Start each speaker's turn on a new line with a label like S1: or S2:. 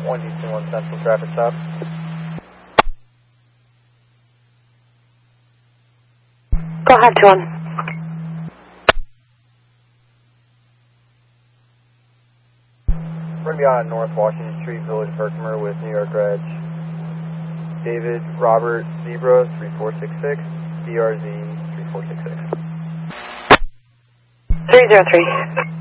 S1: 1D21 Central traffic stop.
S2: Go ahead, 21.
S1: We're going to be on North Washington Street, Village Herkimer with New York Reg. David Robert Zebra 3466, BRZ 3466.
S2: 303.